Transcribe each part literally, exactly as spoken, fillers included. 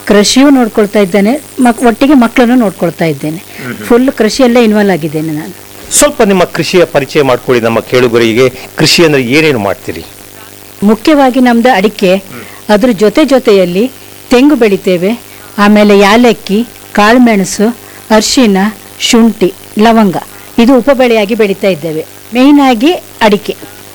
ಕೃಷಿಯೂ ನೋಡ್ಕೊಳ್ತಾ ಇದ್ದೇನೆ, ಮಕ್ ಒಟ್ಟಿಗೆ ಮಕ್ಕಳನ್ನು ನೋಡ್ಕೊಳ್ತಾ ಇದ್ದೇನೆ. ಫುಲ್ ಕೃಷಿಯಲ್ಲೇ ಇನ್ವಾಲ್ವ್ ಆಗಿದ್ದೇನೆ ನಾನು. ಸ್ವಲ್ಪ ನಿಮ್ಮ ಕೃಷಿಯ ಪರಿಚಯ ಮಾಡ್ಕೊಳ್ಳಿ ನಮ್ಮ ಕೇಳುಗರಿಗೆ. ಕೃಷಿ ಅಂದ್ರೆ ಏನೇನು ಮಾಡ್ತೀರಿ? ಮುಖ್ಯವಾಗಿ ನಮ್ದು ಅಡಿಕೆ, ಅದ್ರ ಜೊತೆ ಜೊತೆಯಲ್ಲಿ ತೆಂಗು ಬೆಳಿತೇವೆ, ಆಮೇಲೆ ಯಾಲಕ್ಕಿ, ಕಾಳುಮೆಣಸು, ಅರಿಶಿನ, ಶುಂಠಿ, ಲವಂಗ, ಇದು ಉಪಬೆಳೆಯಾಗಿ ಬೆಳೀತಾ ಇದ್ದೇವೆ. ಮೇಯ್ನ್ ಆಗಿ ಅಡಿಕೆ.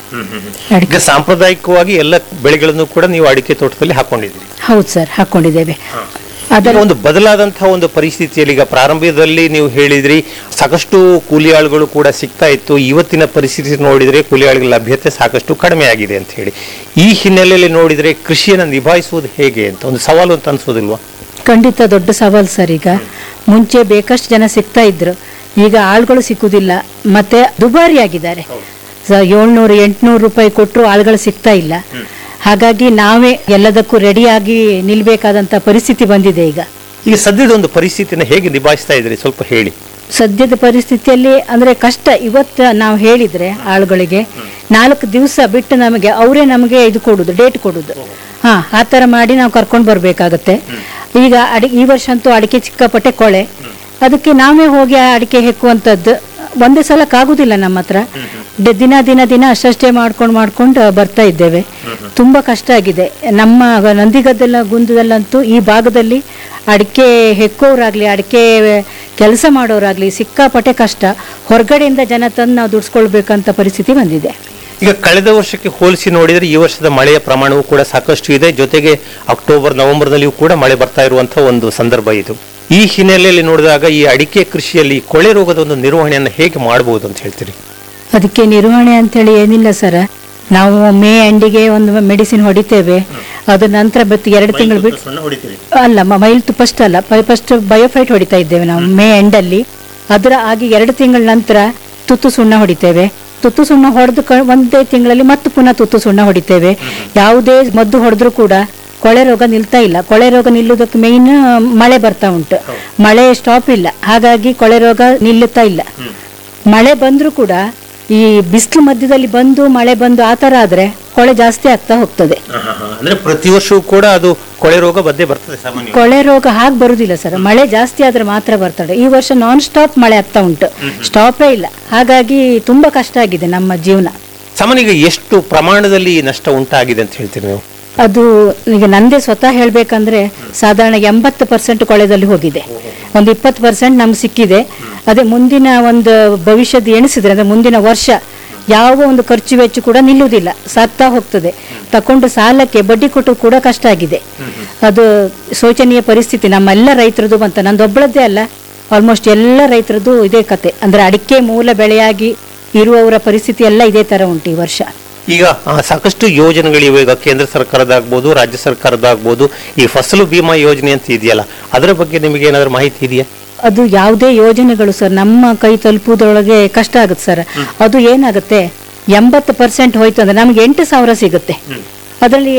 ಈಗ ಸಾಂಪ್ರದಾಯಿಕವಾಗಿ ಎಲ್ಲ ಬೆಳೆಗಳನ್ನು ಕೂಡ ನೀವು ಅಡಿಕೆ ತೋಟದಲ್ಲಿ ಹಾಕೊಂಡಿದ್ದೀರಿ? ಹೌದು ಸರ್, ಹಾಕೊಂಡಿದ್ದೇವೆ. ಅದರ ಒಂದು ಬದಲಾದಂತಹ ಒಂದು ಪರಿಸ್ಥಿತಿಯಲ್ಲಿ ಈಗ ಪ್ರಾರಂಭದಲ್ಲಿ ನೀವು ಹೇಳಿದ್ರಿ ಸಾಕಷ್ಟು ಕೂಲಿ ಆಳುಗಳು ಕೂಡ ಸಿಗ್ತಾ ಇತ್ತು. ಇವತ್ತಿನ ಪರಿಸ್ಥಿತಿ ನೋಡಿದ್ರೆ ಕೂಲಿ ಆಳುಗಳ ಲಭ್ಯತೆ ಸಾಕಷ್ಟು ಕಡಿಮೆ ಆಗಿದೆ ಅಂತ ಹೇಳಿ, ಈ ಹಿನ್ನೆಲೆಯಲ್ಲಿ ನೋಡಿದ್ರೆ ಕೃಷಿಯನ್ನು ನಿಭಾಯಿಸುವುದು ಹೇಗೆ ಅಂತ ಒಂದು ಸವಾಲು ಅಂತ ಅನ್ಸೋದಿಲ್ವಾ? ಖಂಡಿತ ದೊಡ್ಡ ಸವಾಲು ಸರ್. ಈಗ ಮುಂಚೆ ಬೇಕಷ್ಟು ಜನ ಸಿಗ್ತಾ ಇದ್ರು, ಈಗ ಆಳುಗಳು ಸಿಕ್ಕುದಿಲ್ಲ, ಮತ್ತೆ ದುಬಾರಿ ಆಗಿದ್ದಾರೆ. ಏಳ್ನೂರು ಎಂಟ್ನೂರು ರೂಪಾಯಿ ಕೊಟ್ಟರು ಆಳುಗಳು ಸಿಗ್ತಾ ಇಲ್ಲ. ಹಾಗಾಗಿ ನಾವೇ ಎಲ್ಲದಕ್ಕೂ ರೆಡಿಯಾಗಿ ನಿಲ್ಬೇಕಾದಂತ ಪರಿಸ್ಥಿತಿ ಬಂದಿದೆ ಈಗ. ಈಗ ಸದ್ಯದ ಒಂದು ಪರಿಸ್ಥಿತಿನ ಹೇಗೆ ನಿಭಾಯಿಸ್ತಾ ಇದ್ರಿ ಸ್ವಲ್ಪ ಹೇಳಿ. ಸದ್ಯದ ಪರಿಸ್ಥಿತಿಯಲ್ಲಿ ಅಂದ್ರೆ ಕಷ್ಟ. ಇವತ್ತು ನಾವು ಹೇಳಿದ್ರೆ ಆಳುಗಳಿಗೆ ನಾಲ್ಕು ದಿವಸ ಬಿಟ್ಟು ನಮಗೆ ಅವರೇ ನಮಗೆ ಇದು ಕೊಡುದು, ಡೇಟ್ ಕೊಡುದು. ಹಾ, ಆ ತರ ಮಾಡಿ ನಾವು ಕರ್ಕೊಂಡು ಬರ್ಬೇಕಾಗತ್ತೆ. ಈಗ ಅಡಿ ಈ ವರ್ಷ ಅಂತೂ ಅಡಿಕೆ ಸಿಕ್ಕಾಪಟ್ಟೆ ಕೊಳೆ, ಅದಕ್ಕೆ ನಾವೇ ಹೋಗಿ ಆ ಅಡಿಕೆ ಹೆಕ್ಕುವಂಥದ್ದು ಒಂದೇ ಸಲಕ್ಕಾಗುದಿಲ್ಲ ನಮ್ಮ ಹತ್ರ. ದಿನ ದಿನ ದಿನ ಅಷ್ಟಷ್ಟೇ ಮಾಡ್ಕೊಂಡು ಮಾಡ್ಕೊಂಡು ಬರ್ತಾ ಇದ್ದೇವೆ. ತುಂಬಾ ಕಷ್ಟ ಆಗಿದೆ. ನಮ್ಮ ನಂದಿಗದ್ದೆಲ್ಲ ಗುಂದದಲ್ಲಂತೂ ಈ ಭಾಗದಲ್ಲಿ ಅಡಿಕೆ ಹೆಕ್ಕೋರಾಗ್ಲಿ ಅಡಿಕೆ ಕೆಲಸ ಮಾಡೋರಾಗ್ಲಿ ಸಿಕ್ಕಾಪಟ್ಟೆ ಕಷ್ಟ. ಹೊರಗಡೆಯಿಂದ ಜನ ತಂದು ನಾವು ದುಡ್ಸ್ಕೊಳ್ಬೇಕಂತ ಪರಿಸ್ಥಿತಿ ಬಂದಿದೆ. ಈಗ ಕಳೆದ ವರ್ಷಕ್ಕೆ ಹೋಲಿಸಿ ನೋಡಿದರೆ ಈ ವರ್ಷದ ಮಳೆಯ ಪ್ರಮಾಣವೂ ಕೂಡ ಸಾಕಷ್ಟು ಇದೆ. ಜೊತೆಗೆ ಅಕ್ಟೋಬರ್ ನವೆಂಬರ್ನಲ್ಲಿಯೂ ಕೂಡ ಮಳೆ ಬರ್ತಾ ಇರುವಂತಹ ಒಂದು ಸಂದರ್ಭ ಇದು. ಈ ಹಿನ್ನೆಲೆಯಲ್ಲಿ ನೋಡಿದಾಗ ಈ ಅಡಿಕೆ ಕೃಷಿಯಲ್ಲಿ ಕೊಳೆ ರೋಗದ ಒಂದು ನಿರ್ವಹಣೆಯನ್ನು ಹೇಗೆ ಮಾಡಬಹುದು ಅಂತ ಹೇಳ್ತೀರಿ? ಅದಕ್ಕೆ ನಿರ್ವಹಣೆ ಅಂತೇಳಿ ಏನಿಲ್ಲ ಸರ್. ನಾವು ಮೇ ಎಂಡಿಗೆ ಒಂದು ಮೆಡಿಸಿನ್ ಹೊಡಿತೇವೆ. ಅದ ನಂತರ ಬತ್ತು ಎರಡು ತಿಂಗಳು ಬಿಟ್ಟು ಅಲ್ಲ ಮೈಲ್ ಫಸ್ಟ್ ಅಲ್ಲ ಫಸ್ಟ್ ಬಯೋಫೈಟ್ ಹೊಡಿತಾ ಇದ್ದೇವೆ ನಾವು ಮೇ ಎಂಡಲ್ಲಿ. ಅದರ ಆಗಿ ಎರಡು ತಿಂಗಳ ನಂತರ ತುತ್ತು ಸುಣ್ಣ ಹೊಡಿತೇವೆ. ತುತ್ತು ಸುಣ್ಣ ಹೊಡೆದು ಒಂದೇ ತಿಂಗಳಲ್ಲಿ ಮತ್ತೆ ಪುನಃ ತುತ್ತು ಸುಣ್ಣ ಹೊಡಿತೇವೆ. ಯಾವುದೇ ಮದ್ದು ಹೊಡೆದ್ರು ಕೂಡ ಕೊಳೆ ರೋಗ ನಿಲ್ತಾ ಇಲ್ಲ. ಕೊಳೆ ರೋಗ ನಿಲ್ಲುವುದಕ್ಕೆ ಮೇಯ್ನ್ ಮಳೆ ಬರ್ತಾ ಉಂಟು, ಮಳೆ ಸ್ಟಾಪ್ ಇಲ್ಲ, ಹಾಗಾಗಿ ಕೊಳೆ ರೋಗ ನಿಲ್ಲುತ್ತಾ ಇಲ್ಲ. ಮಳೆ ಬಂದ್ರೂ ಕೂಡ ಈ ಬಿಸಿಲು ಮಧ್ಯದಲ್ಲಿ ಬಂದು ಮಳೆ ಬಂದು ಆ ತರ ಆದ್ರೆ ಕೊಳೆ ಜಾಸ್ತಿ ಆಗ್ತಾ ಹೋಗ್ತದೆ. ಅಂದ್ರೆ ಪ್ರತಿ ವರ್ಷವೂ ಕೂಡ ಅದು ಕೊಳೆ ರೋಗ ಬಂದೇ ಬರ್ತದೆ. ಕೊಳೆ ರೋಗ ಹಾಗೆ ಬರುದಿಲ್ಲ ಸರ್, ಮಳೆ ಜಾಸ್ತಿ ಆದ್ರೆ ಮಾತ್ರ ಬರ್ತದೆ. ಈ ವರ್ಷ ನಾನ್ ಸ್ಟಾಪ್ ಮಳೆ ಆಗ್ತಾ ಉಂಟು, ಸ್ಟಾಪೇ ಇಲ್ಲ. ಹಾಗಾಗಿ ತುಂಬಾ ಕಷ್ಟ ಆಗಿದೆ ನಮ್ಮ ಜೀವನ. ಸಾಮಾನ್ಯ ಎಷ್ಟು ಪ್ರಮಾಣದಲ್ಲಿ ನಷ್ಟ ಉಂಟಾಗಿದೆ ಅಂತ ಹೇಳ್ತೀರಿ ನೀವು? ಅದು ಈಗ ನಂದೇ ಸ್ವತಃ ಹೇಳ್ಬೇಕಂದ್ರೆ ಸಾಧಾರಣ ಎಂಬತ್ತು ಪರ್ಸೆಂಟ್ ಕೊಳೆದಲ್ಲಿ ಹೋಗಿದೆ, ಒಂದು ಇಪ್ಪತ್ತು ಪರ್ಸೆಂಟ್ ನಮ್ಗೆ ಸಿಕ್ಕಿದೆ. ಅದೇ ಮುಂದಿನ ಒಂದು ಭವಿಷ್ಯದ ಎಣಿಸಿದ್ರೆ ಅಂದ್ರೆ ಮುಂದಿನ ವರ್ಷ ಯಾವ ಒಂದು ಖರ್ಚು ವೆಚ್ಚ ಕೂಡ ನಿಲ್ಲುವುದಿಲ್ಲ, ಸಾಗ್ತಾ ಹೋಗ್ತದೆ. ತಕೊಂಡು ಸಾಲಕ್ಕೆ ಬಡ್ಡಿ ಕೊಟ್ಟು ಕೂಡ ಕಷ್ಟ ಆಗಿದೆ. ಅದು ಶೋಚನೀಯ ಪರಿಸ್ಥಿತಿ ನಮ್ಮೆಲ್ಲ ರೈತರದು ಅಂತ. ನಂದೊಬ್ಬಳದ್ದೇ ಅಲ್ಲ, ಆಲ್ಮೋಸ್ಟ್ ಎಲ್ಲ ರೈತರದ್ದು ಇದೇ ಕತೆ. ಅಂದ್ರೆ ಅಡಿಕೆ ಮೂಲ ಬೆಳೆಯಾಗಿ ಇರುವವರ ಪರಿಸ್ಥಿತಿ ಎಲ್ಲ ಇದೇ ತರ ಉಂಟು ಈ ವರ್ಷ. ಈಗ ಸಾಕಷ್ಟು ಯೋಜನೆಗಳಿವೆ, ಈಗ ಕೇಂದ್ರ ಸರ್ಕಾರದಾಗ್ಬೋದು ರಾಜ್ಯ ಸರ್ಕಾರದಾಗ್ಬೋದು. ಈ ಫಸಲು ಬಿಮಾ ಯೋಜನೆ ಅಂತ ಇದೆಯಲ್ಲ, ಅದರ ಬಗ್ಗೆ ನಿಮಗೆ ಏನಾದರೂ ಮಾಹಿತಿ ಇದೆಯಾ? ಅದು ಯಾವುದೇ ಯೋಜನೆಗಳು ಸರ್ ನಮ್ಮ ಕೈ ತಲುಪುವುದರೊಳಗೆ ಕಷ್ಟ ಆಗುತ್ತೆ ಸರ್. ಅದು ಏನಾಗುತ್ತೆ, ಎಂಬತ್ತು ಪರ್ಸೆಂಟ್ ಹೋಯ್ತು ಅಂದ್ರೆ ನಮ್ಗೆ ಎಂಟು ಸಾವಿರ ಸಿಗುತ್ತೆ. ಅದರಲ್ಲಿ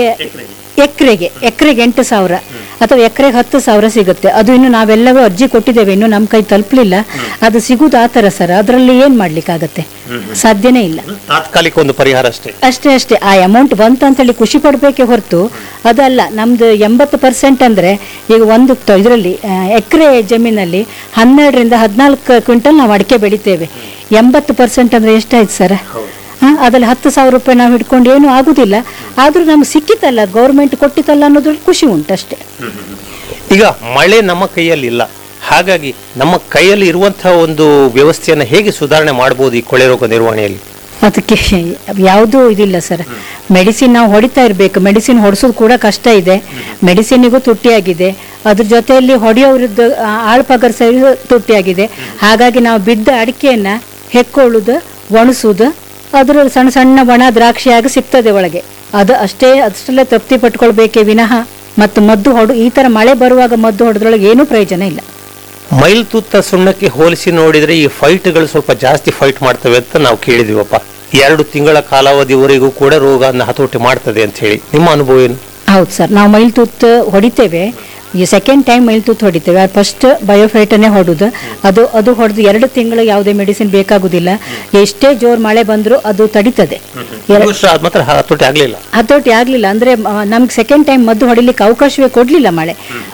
ಎಕರೆಗೆ ಎಕರೆಗೆ ಎಂಟು ಸಾವಿರ ಅಥವಾ ಎಕರೆಗೆ ಹತ್ತು ಸಾವಿರ ಸಿಗುತ್ತೆ. ಅದು ಇನ್ನು ನಾವೆಲ್ಲವೂ ಅರ್ಜಿ ಕೊಟ್ಟಿದ್ದೇವೆ, ಇನ್ನು ನಮ್ಮ ಕೈ ತಲುಪಲಿಲ್ಲ. ಅದು ಸಿಗುದು ಆ ತರ ಸರ್. ಅದರಲ್ಲಿ ಏನ್ ಮಾಡ್ಲಿಕ್ಕಾಗತ್ತೆ, ಸಾಧ್ಯನೇ ಇಲ್ಲ. ತಾತ್ಕಾಲಿಕ ಒಂದು ಪರಿಹಾರ ಅಷ್ಟೇ ಅಷ್ಟೇ ಅಷ್ಟೇ ಆ ಅಮೌಂಟ್ ಬಂತ ಅಂತ ಹೇಳಿ ಖುಷಿ ಪಡ್ಬೇಕೆ ಹೊರತು ಅದಲ್ಲ. ನಮ್ದು ಎಂಬತ್ತು ಪರ್ಸೆಂಟ್ ಅಂದ್ರೆ ಈಗ ಒಂದು ಇದರಲ್ಲಿ ಎಕರೆ ಜಮೀನಲ್ಲಿ ಹನ್ನೆರಡರಿಂದ ಹದಿನಾಲ್ಕು ಕ್ವಿಂಟಲ್ ನಾವು ಅಡಿಕೆ ಬೆಳಿತೇವೆ. ಎಂಬತ್ತು ಪರ್ಸೆಂಟ್ ಅಂದ್ರೆ ಎಷ್ಟಾಯ್ತು ಸರ್? ಅದ್ರಲ್ಲಿ ಹತ್ತು ಸಾವಿರ ರೂಪಾಯಿ ನಾವು ಹಿಡ್ಕೊಂಡು ಏನು ಆಗುದಿಲ್ಲ. ಆದ್ರೂ ನಮ್ಗೆ ಸಿಕ್ಕಿತಲ್ಲ, ಗೌರ್ಮೆಂಟ್ ಕೊಟ್ಟಿತ್ತಲ್ಲ ಅನ್ನೋದ್ರಲ್ಲಿ ಖುಷಿ ಉಂಟು ಅಷ್ಟೇ. ಈಗ ಮಳೆ ನಮ್ಮ ಕೈಯಲ್ಲಿ ಇಲ್ಲ, ಹಾಗಾಗಿ ನಮ್ಮ ಕೈಯಲ್ಲಿ ಇರುವಂತಹ ಒಂದು ವ್ಯವಸ್ಥೆಯನ್ನು ಹೇಗೆ ಸುಧಾರಣೆ ಮಾಡಬಹುದು ಈ ಕೊಳೆ ರೋಗ ನಿರ್ವಹಣೆಯಲ್ಲಿ? ಅದಕ್ಕೆ ಯಾವುದೂ ಇದಿಲ್ಲ ಸರ್. ಮೆಡಿಸಿನ್ ನಾವು ಹೊಡಿತಾ ಇರಬೇಕು. ಮೆಡಿಸಿನ್ ಹೊಡಿಸೋದು ಕೂಡ ಕಷ್ಟ ಇದೆ, ಮೆಡಿಸಿನ್ನಿಗೂ ತುಟ್ಟಿಯಾಗಿದೆ. ಅದ್ರ ಜೊತೆಯಲ್ಲಿ ಹೊಡೆಯೋವ್ರದ್ದು ಆಳ್ಪಗರ್ ಸರಿ ತುಟ್ಟಿಯಾಗಿದೆ. ಹಾಗಾಗಿ ನಾವು ಬಿದ್ದ ಅಡಿಕೆಯನ್ನ ಹೆಕ್ಕೊಳ್ಳುದು, ಒಣಸುದು, ಅದ್ರ ಸಣ್ಣ ಸಣ್ಣ ಒಣ ದ್ರಾಕ್ಷಿಯಾಗಿ ಸಿಗ್ತದೆ ಒಳಗೆ. ಅದು ಅಷ್ಟೇ ಅಷ್ಟೆಲ್ಲ ತೃಪ್ತಿ ಪಟ್ಕೊಳ್ಬೇಕೇ ವಿನಃ ಮತ್ತು ಮದ್ದು ಹೊಡು ಈ ತರ ಮಳೆ ಬರುವಾಗ ಮದ್ದು ಹೊಡೆದ್ರೊಳಗೆ ಏನೂ ಪ್ರಯೋಜನ ಇಲ್ಲ. ಮೈಲ್ ತುತ್ತ ಸುಣ್ಣಕ್ಕೆ ಹೋಲಿಸಿ ನೋಡಿದ್ರೆ ಈ ಫೈಟ್ಗಳು ಸ್ವಲ್ಪ ಜಾಸ್ತಿ ಫೈಟ್ ಮಾಡ್ತವೆ ಅಂತ ನಾವು ಕೇಳಿದೀವಪ್ಪ. ಎರಡು ತಿಂಗಳ ಕಾಲಾವಧಿವರೆಗೂ ಕೂಡ ರೋಗನ ಹತೋಟಿ ಮಾಡ್ತದೆ ಅಂತ ಹೇಳಿ ನಿಮ್ಮ ಅನುಭವ ಏನು? ಹೌದು ಸರ್, ನಾವು ಮೈಲ್ ತುತ್ತು ಹೊಡಿತೇವೆ. ಈ ಸೆಕೆಂಡ್ ಟೈಮ್ ಮೈಲ್ ತುತ್ತು ಹೊಡಿತೇವೆ. ಫಸ್ಟ್ ಬಯೋಫೈಟನ್ನೇ ಹೊಡುದು. ಅದು ಅದು ಹೊಡೆದು ಎರಡು ತಿಂಗಳು ಯಾವುದೇ ಮೆಡಿಸಿನ್ ಬೇಕಾಗುದಿಲ್ಲ. ಎಷ್ಟೇ ಜೋರ್ ಮಳೆ ಬಂದ್ರು ಅದು ತಡಿತದೆ. ಹತೋಟಿ ಆಗ್ಲಿಲ್ಲ ಹತೋಟಿ ಆಗ್ಲಿಲ್ಲ ಅಂದ್ರೆ ನಮ್ಗೆ ಸೆಕೆಂಡ್ ಟೈಮ್ ಮದ್ದು ಹೊಡಿಲಿಕ್ಕೆ ಅವಕಾಶವೇ ಕೊಡ್ಲಿಲ್ಲ ಮಳೆ.